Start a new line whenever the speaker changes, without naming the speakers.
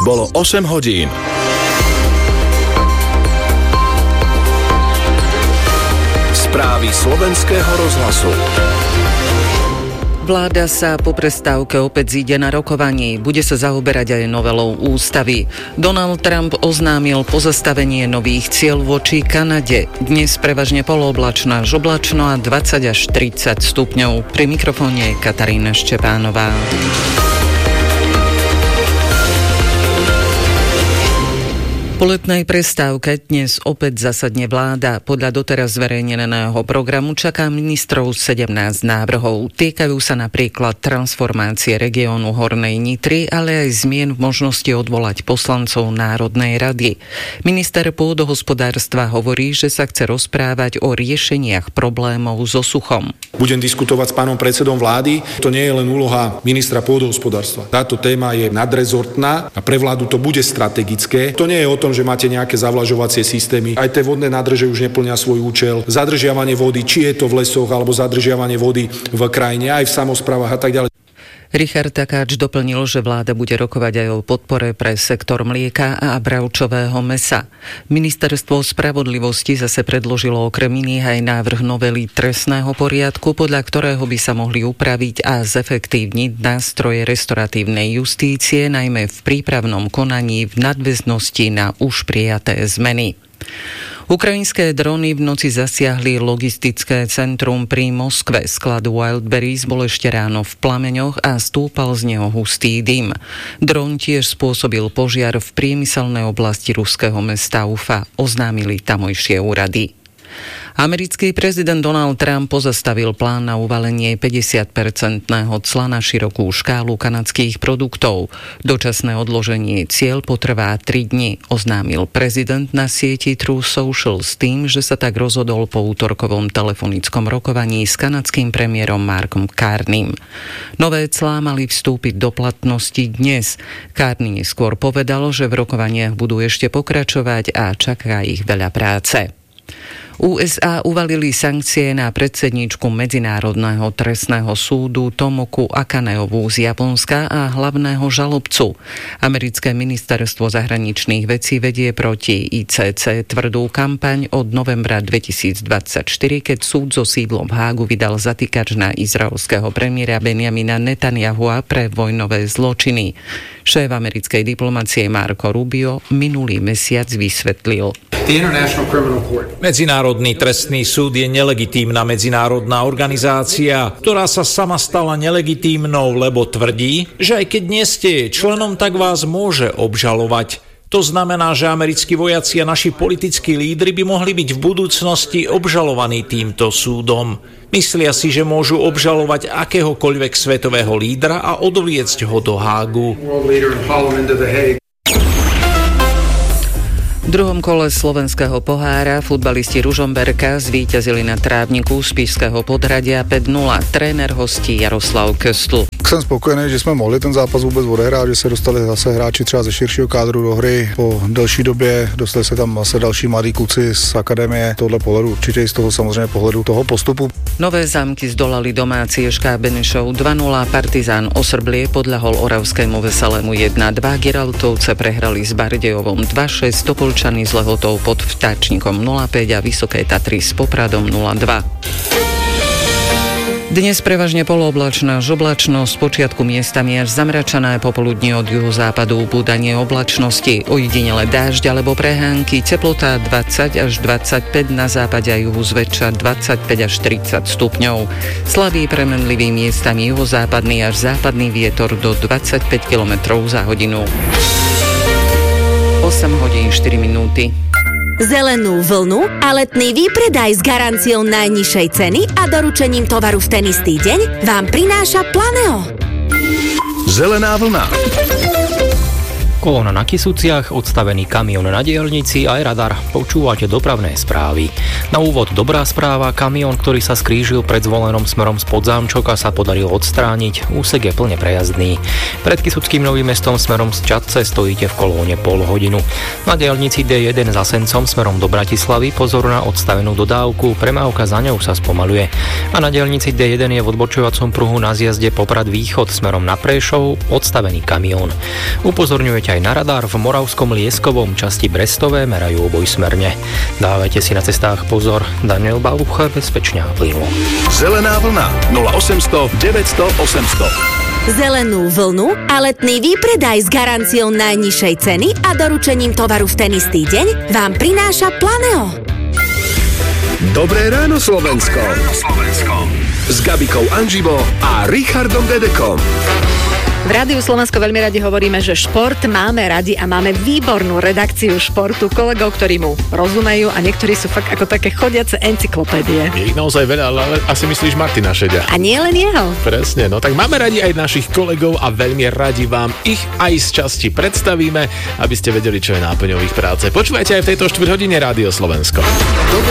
Bolo 8 hodín. Správy slovenského rozhlasu.
Vláda sa po prestávke opäť zíde na rokovaní. Bude sa zaoberať aj novelou ústavy. Donald Trump oznámil pozastavenie nových cieľ voči Kanade. Dnes prevažne polooblačno až oblačno a 20 až 30 stupňov. Pri mikrofóne je Katarína Štepánová. Po letnej prestávke dnes opäť zasadne vláda. Podľa doteraz zverejneného programu čaká ministrov 17 návrhov. Týkajú sa napríklad transformácie regiónu Hornej Nitry, ale aj zmien v možnosti odvolať poslancov Národnej rady. Minister pôdohospodárstva hovorí, že sa chce rozprávať o riešeniach problémov so suchom.
Budem diskutovať s pánom predsedom vlády. To nie je len úloha ministra pôdohospodárstva. Táto téma je nadrezortná a pre vládu to bude strategické. To nie je o tom, že máte nejaké zavlažovacie systémy. Aj tie vodné nádrže už neplnia svoj účel. Zadržiavanie vody, či je to v lesoch, alebo zadržiavanie vody v krajine, aj v samosprávach a tak ďalej.
Richard Takáč doplnil, že vláda bude rokovať aj o podpore pre sektor mlieka a bravčového mäsa. Ministerstvo spravodlivosti zase predložilo okrem iných aj návrh novely trestného poriadku, podľa ktorého by sa mohli upraviť a zefektívniť nástroje restoratívnej justície, najmä v prípravnom konaní v nadväznosti na už prijaté zmeny. Ukrajinské dróny v noci zasiahli logistické centrum pri Moskve. Sklad Wildberries bol ešte ráno v plameňoch a stúpal z neho hustý dym. Drón tiež spôsobil požiar v priemyselnej oblasti ruského mesta Ufa, oznámili tamojšie úrady. Americký prezident Donald Trump pozastavil plán na uvalenie 50% cla na širokú škálu kanadských produktov. Dočasné odloženie cieľ potrvá 3 dni, oznámil prezident na sieti Truth Social s tým, že sa tak rozhodol po útorkovom telefonickom rokovaní s kanadským premiérom Markom Carneym. Nové clá mali vstúpiť do platnosti dnes. Carney neskôr povedal, že v rokovaniach budú ešte pokračovať a čaká ich veľa práce. USA uvalili sankcie na predsedníčku Medzinárodného trestného súdu Tomoku Akaneovú z Japonska a hlavného žalobcu. Americké ministerstvo zahraničných vecí vedie proti ICC tvrdú kampaň od novembra 2024, keď súd so sídlom v Hágu vydal zatýkač na izraelského premiéra Benjamina Netanyahua pre vojnové zločiny. Šéf americkej diplomacie Marco Rubio minulý mesiac vysvetlil.
Medzinárodný trestný súd je nelegitímna medzinárodná organizácia, ktorá sa sama stala nelegitímnou, lebo tvrdí, že aj keď nie ste jej členom, tak vás môže obžalovať. To znamená, že americkí vojaci a naši politickí lídri by mohli byť v budúcnosti obžalovaní týmto súdom. Myslia si, že môžu obžalovať akéhokoľvek svetového lídra a odvliecť ho do Hágu.
V druhom kole slovenského pohára futbalisti Ružomberka zvíťazili na trávniku Spišského Podhradia 5-0. Tréner hostí Jaroslav Köstl.
Jsem spokojený, že jsme mohli ten zápas vůbec odehrát, že se dostali zase hráči třeba ze širšího kádru do hry. Po delší době dostali se tam zase další mladí kluci z akademie. Tohle pohledu určitě i z toho samozřejmě pohledu toho postupu.
Nové Zámky zdolali domáci SK Benešov 2-0. Partizán Osrblie podľahol Oravskému Veselému 1-2. Giraltovce prehrali s Bardejovom 2-6. Topolčany s Lehotou pod Vtáčnikom 0-5 a Vysoké Tatry s Popradom 0-2. Dnes prevažne polooblačná žoblačno, z počiatku miestami až zamračané, popoludní od juhozápadu ubúdanie oblačnosti, ojedinele dážď alebo prehánky, teplota 20 až 25, na západe a juhu zväčša 25 až 30 stupňov. Slabý premenlivý miestami juhozápadný až západný vietor do 25 km za hodinu. 8 hodín 4 minúty.
Zelenú vlnu a letný výpredaj s garanciou najnižšej ceny a doručením tovaru v ten istý deň vám prináša Planeo.
Zelená vlna.
Kolóna na Kysuciach, odstavený kamión na diaľnici aj radar. Počúvate dopravné správy. Na úvod dobrá správa, kamión, ktorý sa skrížil pred Zvolenom smerom z Podzámčoka, sa podarilo odstrániť. Úsek je plne prejazdný. Pred Kysuckým Novým Mestom smerom z Čadce stojíte v kolóne pol hodinu. Na diaľnici D1 za Sencom smerom do Bratislavy pozor na odstavenú dodávku, premávka za ňou sa spomaľuje. A na diaľnici D1 je v odbočovacom pruhu na zjazde Poprad Východ smerom na Prešov odstavený kamión. Upozorňujete aj na radar. V Moravskom Lieskovom časti Brestové merajú obojsmerne. Dávajte si na cestách pozor. Daniel Balucha, bezpečne a plynulo.
Zelená vlna 0800 900 800.
Zelenú vlnu a letný výpredaj s garanciou najnižšej ceny a doručením tovaru v ten istý deň vám prináša Planeo.
Dobré ráno, Slovensko. S Gabikou Anžibou a Richardom Dedekom.
V Rádiu Slovensko veľmi radi hovoríme, že šport máme radi a máme výbornú redakciu športu, kolegov, ktorí mu rozumejú a niektorí sú fakt ako také chodiace encyklopédie.
Je ich naozaj veľa, ale asi myslíš Martina Šeďa.
A nie len jeho.
Presne, no tak máme radi aj našich kolegov a veľmi radi vám ich aj z časti predstavíme, aby ste vedeli, čo je náplňou ich práce. Počúvajte aj v tejto 4 hodine Rádio Slovensko.